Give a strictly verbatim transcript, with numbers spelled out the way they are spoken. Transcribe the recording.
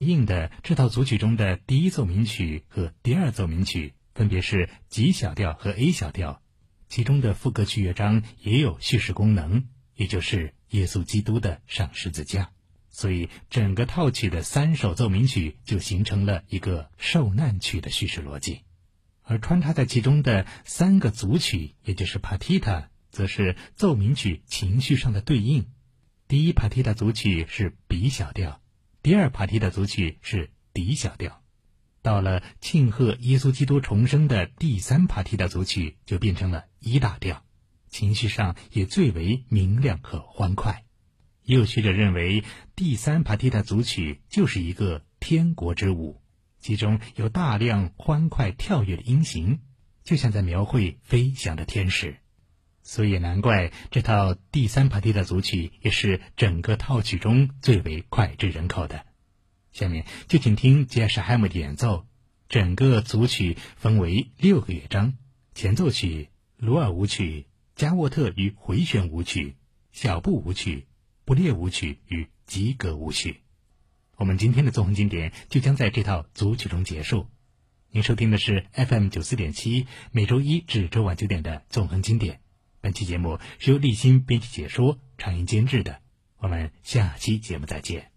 应的这套组曲中的第一奏鸣曲和第二奏鸣曲分别是 G 小调和 A 小调，其中的副歌曲乐章也有叙事功能，也就是耶稣基督的上十字架。所以整个套曲的三首奏鸣曲就形成了一个受难曲的叙事逻辑，而穿插在其中的三个组曲，也就是 Partita， 则是奏鸣曲情绪上的对应。第一 Partita 组曲是 B 小调，第二 Partita 组曲是 D 小调。到了庆贺耶稣基督重生的第三 Partita 组曲就变成了 E 大调，情绪上也最为明亮和欢快。也有学者认为，第三 Partita 组曲就是一个天国之舞，其中有大量欢快跳跃的音型，就像在描绘飞翔的天使。所以也难怪这套第三 Partita 组曲也是整个套曲中最为脍炙人口的。下面就请听杰什海姆的演奏。整个组曲分为六个乐章：前奏曲、鲁尔舞曲、加沃特与回旋舞曲、小步舞曲、不列舞曲与吉格舞曲。我们今天的纵横经典就将在这套组曲中结束。您收听的是 F M 九四点七，每周一至周晚九点的纵横经典。本期节目是由立新编辑解说、长音监制的。我们下期节目再见。